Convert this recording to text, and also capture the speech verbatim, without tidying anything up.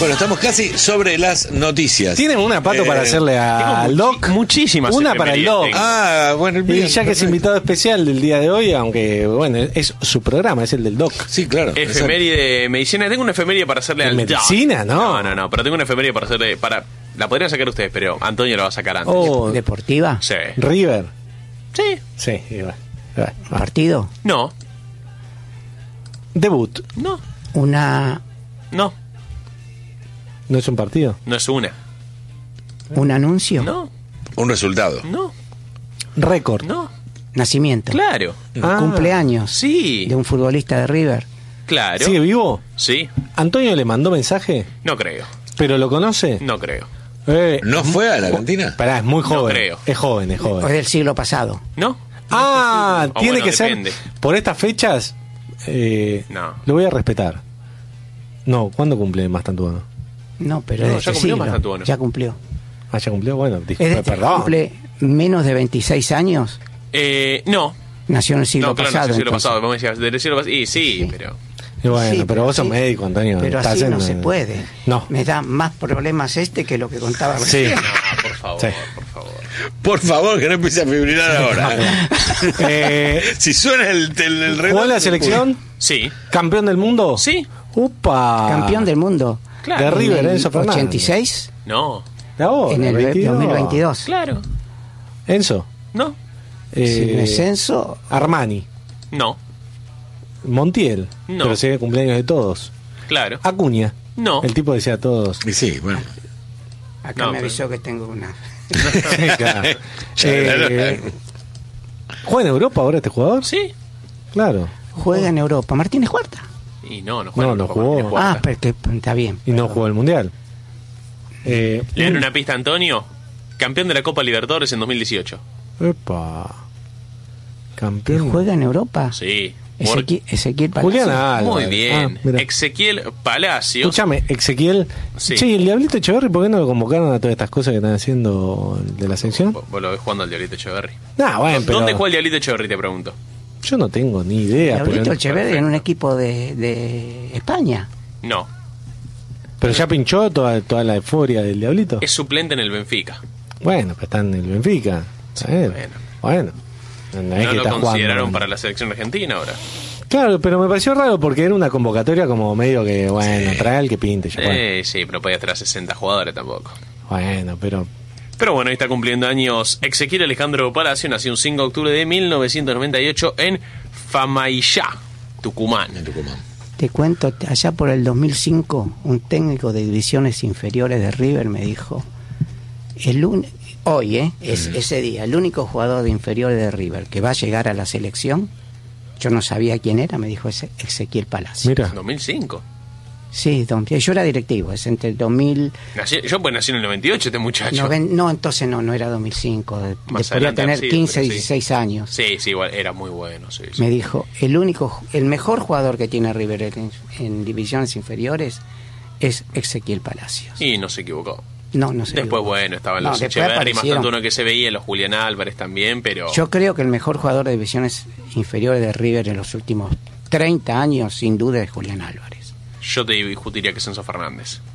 Bueno, estamos casi sobre las noticias. ¿Tienen una, Pato, Eh, para hacerle a- al Doc? Muchísimas. Una para el Doc. Ah, bueno, Y bien, ya que es perfecto. invitado especial del día de hoy, aunque, bueno, es su programa, es el del Doc. Sí, claro. Efeméride de medicina. Tengo una efeméride para hacerle ¿De al medicina? No. No, no, no. Pero tengo una efeméride para hacerle. Para, la podrían sacar ustedes, pero Antonio la va a sacar antes. Oh, ¿Deportiva? Sí. River. Sí. Sí, y va. Va. ¿Partido? No. Debut. No. Una, No. ¿No es un partido? No es una. ¿Un anuncio? No. Un resultado. No. Récord. No. ¿Nacimiento? Claro. Ah, ¿Cumpleaños? Sí. ¿De un futbolista de River? Claro. ¿Sigue vivo? Sí. ¿Antonio le mandó mensaje? No creo. ¿Pero lo conoce? No creo. Eh, ¿No fue a la cantina? Pará, es muy joven. creo. Es joven, es ¿O es joven. del siglo pasado? ¿No? Ah, O tiene bueno, que depende. ser por estas fechas. Eh, No. Lo voy a respetar. No, ¿cuándo cumple Mastantuano? No, pero No, es ya de ese cumplió siglo. Mastantuano. Ya cumplió. Ah, ya cumplió. Bueno, ¿Es disculpe, de este que perdón. cumple menos de veintiséis años? Eh, no. Nació en el siglo no, claro, pasado. no, es el siglo entonces. pasado. Vos me decías, del siglo pasado. Y sí, Sí. pero. Y bueno, Sí, pero vos sos sí. médico, Antonio. Pero estás así en- no se puede. No. Me da más problemas este que lo que contaba Sí. recién. No, por favor, Sí. por favor. Por favor, que no empiece a fibrilar ahora. Eh, Si suena el, el, el reloj. ¿Jugó en la selección? Sí. ¿Campeón del mundo? Sí. Upa. Campeón del mundo. Claro. De River, En el Enzo Fernández. ochenta y seis, No. De ahora, en el veintidós. dos mil veintidós. Claro. Enzo. No. Eh, Sin descenso, Armani. No. Montiel. No. Pero sería cumpleaños de todos. Claro. Acuña. No. El tipo decía a todos. Y sí, bueno. acá No, me pero- avisó que tengo una. Sí, claro. Eh, ¿Juega en Europa ahora este jugador? Sí. Claro. Juega en Europa. Martínez Cuarta. Y no, no juega. No, no jugó. Martínez Cuarta. Ah, pero que está bien. Y no jugó el Mundial. Eh, Le dan una pista a Antonio. Campeón de la Copa Libertadores en dos mil dieciocho. Epa. ¿Que Campeón. juega en Europa? Sí. Ezequiel, Ezequiel Palacio. Julián Álvarez. Muy bien. Ah, mira. Ezequiel Palacios. Escúchame, Ezequiel. Sí. Che, ¿y el Diablito Echeverri por qué no lo convocaron a todas estas cosas que están haciendo de la selección? Vos vos lo ves jugando al Diablito Echeverri. Nah, bueno, pero ¿Dónde juega el Diablito Echeverri, te pregunto? yo no tengo ni idea. Diablito Pero, Echeverri en un equipo de, de España. No. pero ya pinchó toda, toda la euforia del Diablito. Es suplente en el Benfica. Bueno, pero está en el Benfica. Bueno. bueno. Bueno. No, es No que lo está consideraron jugando. para la selección argentina ahora. Claro, pero me pareció raro porque era una convocatoria como medio que, bueno, trae al que pinte. Ya, bueno. Eh, sí, pero podía traer sesenta jugadores tampoco. Bueno, pero Pero bueno, ahí está cumpliendo años Ezequiel Alejandro Palacio. Nació un cinco de octubre de mil novecientos noventa y ocho en Famaillá, Tucumán. En Tucumán. Te cuento, allá por el dos mil cinco, un técnico de divisiones inferiores de River me dijo, el un, hoy, ¿eh? Es, ese día, el único jugador de inferiores de River que va a llegar a la selección, yo no sabía quién era, me dijo ese Ezequiel Palacio. mira. dos mil cinco. Sí, don- yo era directivo, es entre el dos mil... Nací- yo pues nací en el noventa y ocho, este muchacho. noven- no, entonces no, no era dos mil cinco, de- Más de- podía adelante, tener sí, quince, pero sí. dieciséis años. Sí, sí, igual, era muy bueno, sí, sí. Me dijo, el único, el mejor jugador que tiene River en, en divisiones inferiores es Ezequiel Palacios. Y no se equivocó. No, no sé. Después, bueno, estaban No, los después Echeverri, más aparecieron. tanto uno que se veía, los Julián Álvarez también, pero... Yo creo que el mejor jugador de divisiones inferiores de River en los últimos treinta años, sin duda, es Julián Álvarez. Yo te discutiría que es Enzo Fernández.